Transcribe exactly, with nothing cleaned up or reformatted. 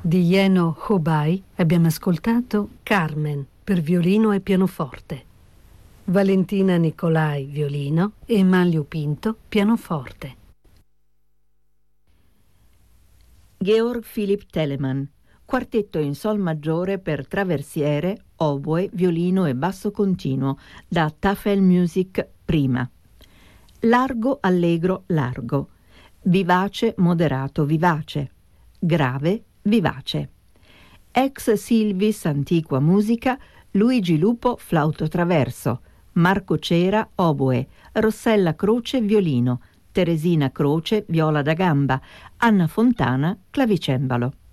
Di Jeno Hobay abbiamo ascoltato Carmen per violino e pianoforte, Valentina Nicolai violino e Manlio Pinto pianoforte. Georg Philipp Telemann, quartetto in sol maggiore per traversiere, oboe, violino e basso continuo, da Tafelmusik prima. Largo, allegro, largo. Vivace, moderato, vivace. Grave, vivace. Ex Silvis Antiqua Musica, Luigi Lupo flauto traverso, Marco Cera oboe, Rossella Croce violino, Teresina Croce viola da gamba, Anna Fontana clavicembalo.